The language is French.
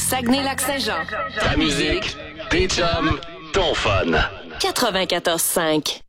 Saguenay-Lac-Saint-Jean. Ta musique, tes chums, ton fun. 94.5.